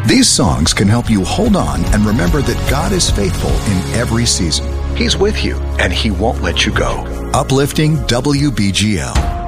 These songs can help you hold on and remember that God is faithful in every season. He's with you, and He won't let you go. Uplifting WBGL.